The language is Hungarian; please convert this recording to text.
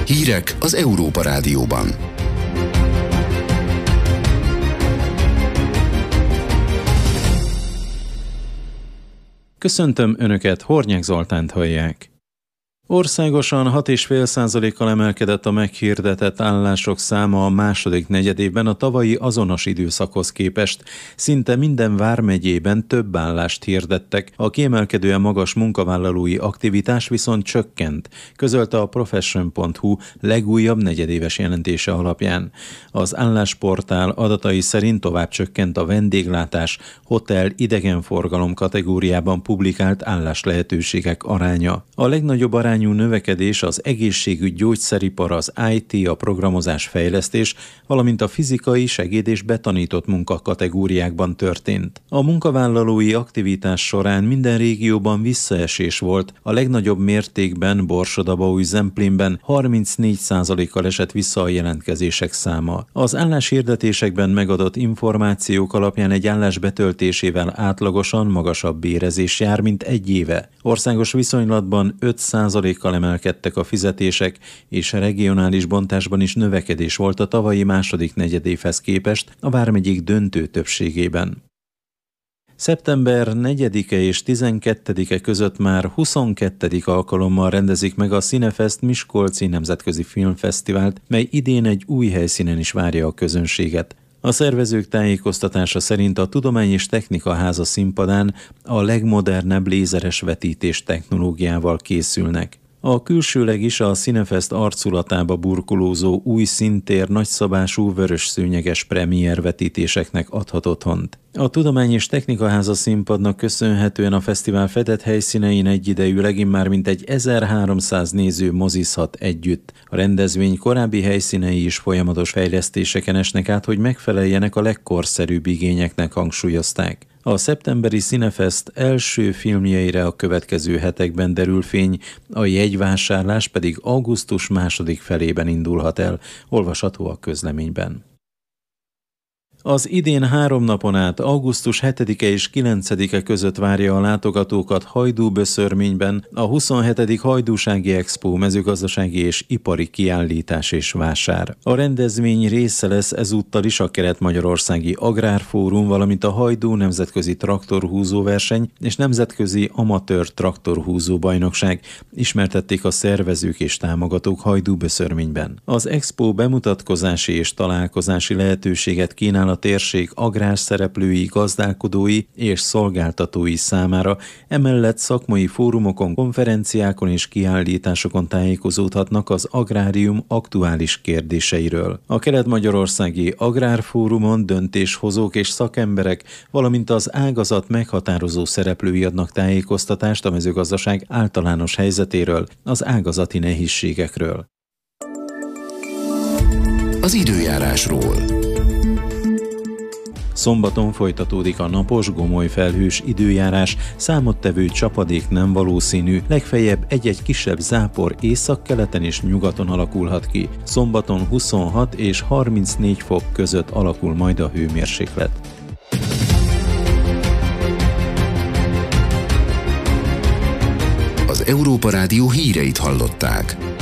Hírek az Európa Rádióban. Köszöntöm Önöket, Hornyák Zoltánt hallják. Országosan 6,5%-kal emelkedett a meghirdetett állások száma a második negyedévben a tavalyi azonos időszakhoz képest. Szinte minden vármegyében több állást hirdettek, a kiemelkedően magas munkavállalói aktivitás viszont csökkent, közölte a Profession.hu legújabb negyedéves jelentése alapján. Az állásportál adatai szerint tovább csökkent a vendéglátás, hotel, idegenforgalom kategóriában publikált álláslehetőségek aránya. A legnagyobb arányú növekedés az egészségügy, gyógyszeripar, az IT, a programozás, fejlesztés, valamint a fizikai, segéd és betanított munka kategóriákban történt. A munkavállalói aktivitás során minden régióban visszaesés volt, a legnagyobb mértékben Borsod-Abaúj-Zemplénben 34%-kal esett vissza a jelentkezések száma. Az álláshirdetésekben megadott információk alapján egy állás betöltésével átlagosan magasabb bérezés jár, mint egy éve. Országos viszonylatban 5%-kal emelkedtek a fizetések, és regionális bontásban is növekedés volt a tavalyi második negyedévhez képest a vármegyék döntő többségében. Szeptember 4-e és 12-e között már 22. alkalommal rendezik meg a Cinefest Miskolci Nemzetközi Filmfesztivált, mely idén egy új helyszínen is várja a közönséget. A szervezők tájékoztatása szerint a Tudomány és Technika Háza színpadán a legmodernebb lézeres vetítés technológiával készülnek. A külsőleg is a Cinefest arculatába burkolózó új színtér nagyszabású vörösszőnyeges premiervetítéseknek adhat otthont. A Tudomány és Technika Háza színpadnak köszönhetően a fesztivál fedett helyszínein egyidejűleg immár mintegy 1300 néző mozizhat együtt. A rendezvény korábbi helyszínei is folyamatos fejlesztéseken esnek át, hogy megfeleljenek a legkorszerűbb igényeknek, hangsúlyozták. A szeptemberi Cinefest első filmjeire a következő hetekben derül fény, a jegyvásárlás pedig augusztus második felében indulhat el, olvasható a közleményben. Az idén 3 napon át augusztus 7-e és 9-e között várja a látogatókat Hajdú-Böszörményben a 27. Hajdúsági Expo mezőgazdasági és ipari kiállítás és vásár. A rendezvény része lesz ezúttal is a Kelet-Magyarországi Agrárfórum, valamint a Hajdú Nemzetközi Traktorhúzó verseny és Nemzetközi Amatőr Traktorhúzó bajnokság, ismertették a szervezők és támogatók Hajdú-Böszörményben. Az Expo bemutatkozási és találkozási lehetőséget kínál a térség agrárszereplői, gazdálkodói és szolgáltatói számára, emellett szakmai fórumokon, konferenciákon és kiállításokon tájékozódhatnak az agrárium aktuális kérdéseiről. A Kelet-Magyarországi Agrárfórumon döntéshozók és szakemberek, valamint az ágazat meghatározó szereplői adnak tájékoztatást a mezőgazdaság általános helyzetéről, az ágazati nehézségekről. Az időjárásról. Szombaton folytatódik a napos, gomoly felhős időjárás, számottevő csapadék nem valószínű, legfeljebb egy-egy kisebb zápor északkeleten és nyugaton alakulhat ki. Szombaton 26 és 34 fok között alakul majd a hőmérséklet. Az Európa Rádió híreit hallották.